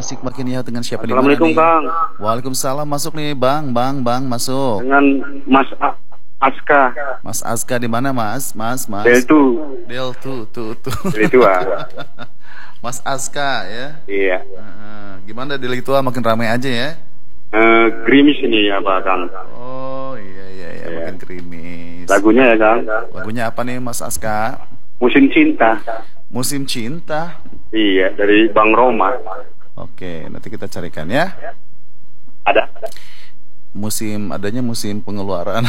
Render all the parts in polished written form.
Asik makin ya dengan siapa di mana Assalamualaikum nih? Kang. Waalaikumsalam, masuk nih, Bang, masuk. Dengan Mas Aska. Mas Aska di mana, Mas? Deltu. Del tuh. Delitua. Mas Aska ya. Iya. Gimana di Litua makin ramai aja ya? Gerimis ini apa Kang? Oh iya, makin krimis. Lagunya ya Kang. Lagunya apa nih Mas Aska? Musim Cinta. Musim Cinta. Iya, dari Bang Roma. Oke, nanti kita carikan ya. Ada. Adanya musim pengeluaran.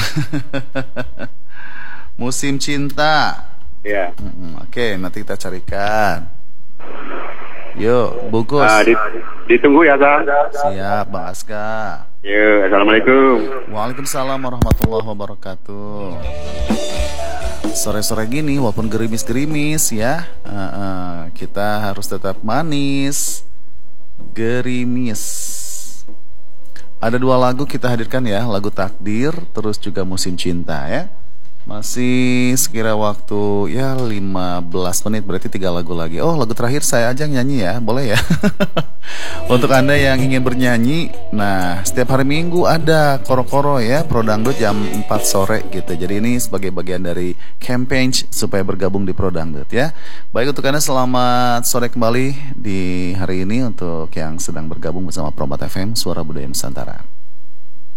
Musim cinta. Iya. Oke, nanti kita carikan. Yuk, bungkus. Ditunggu ya Kang. Siap, Bang Aska. Yuk, Assalamualaikum. Waalaikumsalam warahmatullahi wabarakatuh. Sore-sore gini, walaupun gerimis-gerimis ya, kita harus tetap manis. Gerimis. Ada 2 lagu kita hadirkan ya, lagu Takdir, terus juga Musim Cinta ya. Masih sekira waktu ya 15 menit, berarti 3 lagu lagi. Oh, lagu terakhir saya aja nyanyi ya, boleh ya? Untuk Anda yang ingin bernyanyi, nah setiap hari Minggu ada koro-koro ya, Pro Dangdut jam 4 sore gitu. Jadi ini sebagai bagian dari campaign supaya bergabung di Pro Dangdut ya. Baik, untuk Anda selamat sore kembali di hari ini untuk yang sedang bergabung bersama Probat FM, Suara Budaya Nusantara.